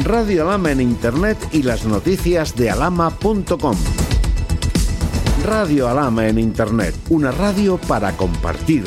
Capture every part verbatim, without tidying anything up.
Radio Alhama en Internet y las noticias de alhama punto com. Radio Alhama en Internet, una radio para compartir.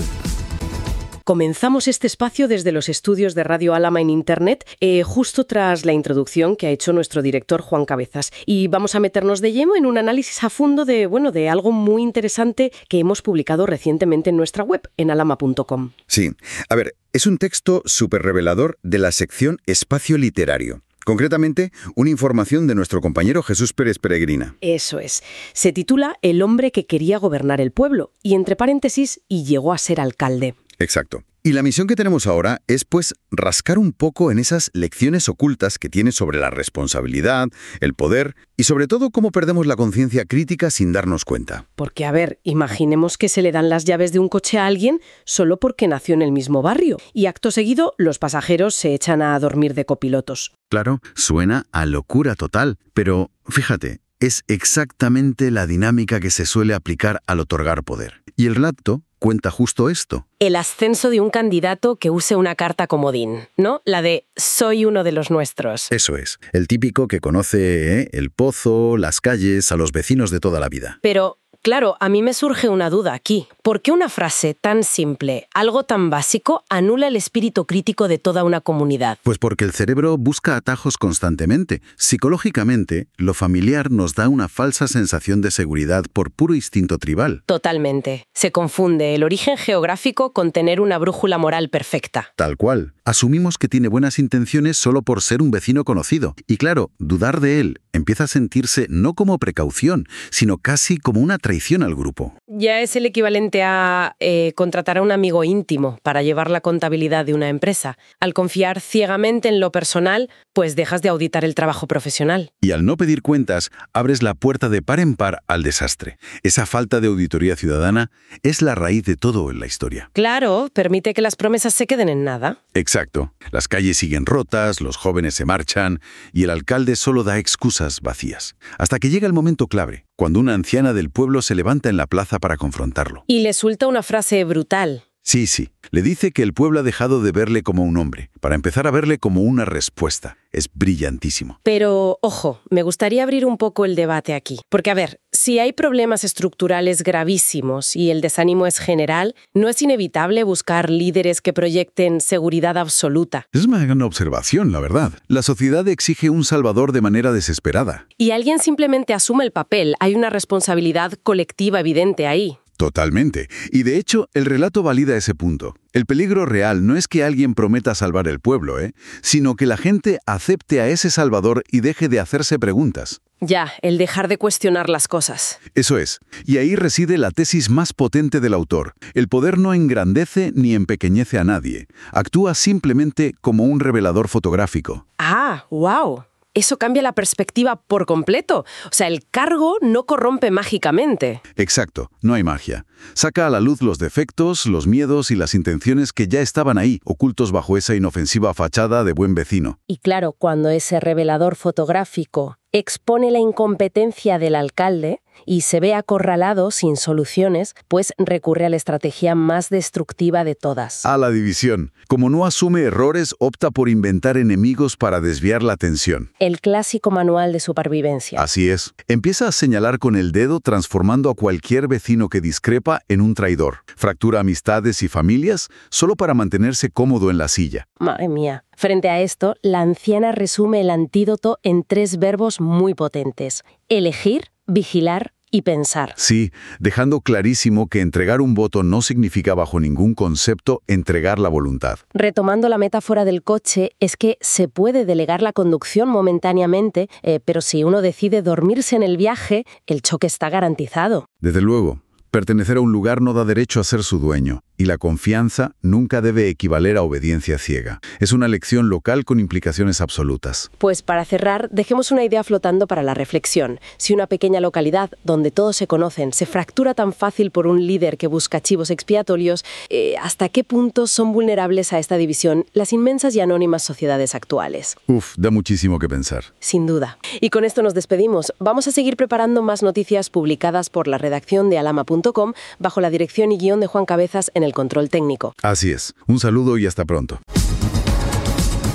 Comenzamos este espacio desde los estudios de Radio Alhama en Internet, eh, justo tras la introducción que ha hecho nuestro director Juan Cabezas. Y vamos a meternos de lleno en un análisis a fondo de, bueno, de algo muy interesante que hemos publicado recientemente en nuestra web, en alhama punto com. Sí. A ver, es un texto súper revelador de la sección Espacio Literario. Concretamente, una información de nuestro compañero Jesús Pérez Peregrina. Eso es. Se titula El hombre que quería gobernar el pueblo, y entre paréntesis, y llegó a ser alcalde. Exacto. Y la misión que tenemos ahora es, pues, rascar un poco en esas lecciones ocultas que tiene sobre la responsabilidad, el poder y, sobre todo, cómo perdemos la conciencia crítica sin darnos cuenta. Porque, a ver, imaginemos que se le dan las llaves de un coche a alguien solo porque nació en el mismo barrio y, acto seguido, los pasajeros se echan a dormir de copilotos. Claro, suena a locura total, pero, fíjate, es exactamente la dinámica que se suele aplicar al otorgar poder. Y el relato cuenta justo esto. El ascenso de un candidato que use una carta comodín, ¿no? La de soy uno de los nuestros. Eso es. El típico que conoce ¿eh? el pozo, las calles, a los vecinos de toda la vida. Pero, claro, a mí me surge una duda aquí. ¿Por qué una frase tan simple, algo tan básico, anula el espíritu crítico de toda una comunidad? Pues porque el cerebro busca atajos constantemente. Psicológicamente, lo familiar nos da una falsa sensación de seguridad por puro instinto tribal. Totalmente. Se confunde el origen geográfico con tener una brújula moral perfecta. Tal cual. Asumimos que tiene buenas intenciones solo por ser un vecino conocido. Y claro, dudar de él empieza a sentirse no como precaución, sino casi como una traición al grupo. Ya es el equivalente a eh, contratar a un amigo íntimo para llevar la contabilidad de una empresa. Al confiar ciegamente en lo personal, pues dejas de auditar el trabajo profesional. Y al no pedir cuentas, abres la puerta de par en par al desastre. Esa falta de auditoría ciudadana es la raíz de todo en la historia. Claro, permite que las promesas se queden en nada. Exacto. Las calles siguen rotas, los jóvenes se marchan y el alcalde solo da excusas vacías. Hasta que llega el momento clave, cuando una anciana del pueblo se levanta en la plaza para confrontarlo. Y le suelta una frase brutal. Sí, sí. Le dice que el pueblo ha dejado de verle como un hombre, para empezar a verle como una respuesta. Es brillantísimo. Pero, ojo, me gustaría abrir un poco el debate aquí. Porque, a ver, si hay problemas estructurales gravísimos y el desánimo es general, ¿no es inevitable buscar líderes que proyecten seguridad absoluta? Es una gran observación, la verdad. La sociedad exige un salvador de manera desesperada. Y alguien simplemente asume el papel. Hay una responsabilidad colectiva evidente ahí. Totalmente. Y de hecho, el relato valida ese punto. El peligro real no es que alguien prometa salvar el pueblo, ¿eh? sino que la gente acepte a ese salvador y deje de hacerse preguntas. Ya, el dejar de cuestionar las cosas. Eso es. Y ahí reside la tesis más potente del autor. El poder no engrandece ni empequeñece a nadie. Actúa simplemente como un revelador fotográfico. Ah, wow. Eso cambia la perspectiva por completo. O sea, el cargo no corrompe mágicamente. Exacto, no hay magia. Saca a la luz los defectos, los miedos y las intenciones que ya estaban ahí, ocultos bajo esa inofensiva fachada de buen vecino. Y claro, cuando ese revelador fotográfico expone la incompetencia del alcalde y se ve acorralado sin soluciones, pues recurre a la estrategia más destructiva de todas. A la división. Como no asume errores, opta por inventar enemigos para desviar la atención. El clásico manual de supervivencia. Así es. Empieza a señalar con el dedo, transformando a cualquier vecino que discrepa en un traidor. Fractura amistades y familias solo para mantenerse cómodo en la silla. Madre mía. Frente a esto, la anciana resume el antídoto en tres verbos muy potentes: elegir, vigilar y pensar. Sí, dejando clarísimo que entregar un voto no significa bajo ningún concepto entregar la voluntad. Retomando la metáfora del coche, es que se puede delegar la conducción momentáneamente, eh, pero si uno decide dormirse en el viaje, el choque está garantizado. Desde luego. Pertenecer a un lugar no da derecho a ser su dueño, y la confianza nunca debe equivaler a obediencia ciega. Es una lección local con implicaciones absolutas. Pues para cerrar, dejemos una idea flotando para la reflexión. Si una pequeña localidad, donde todos se conocen, se fractura tan fácil por un líder que busca chivos expiatorios, eh, ¿hasta qué punto son vulnerables a esta división las inmensas y anónimas sociedades actuales? Uf, da muchísimo que pensar. Sin duda. Y con esto nos despedimos. Vamos a seguir preparando más noticias publicadas por la redacción de alhama punto com bajo la dirección y guión de Juan Cabezas en el control técnico. Así es. Un saludo y hasta pronto.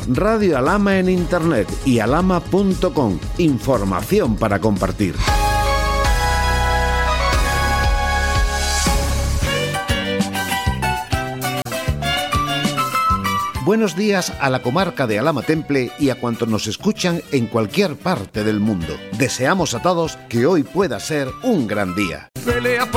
Radio Alhama en Internet y alhama punto com. Información para compartir. Buenos días a la comarca de Alhama Temple y a cuantos nos escuchan en cualquier parte del mundo. Deseamos a todos que hoy pueda ser un gran día.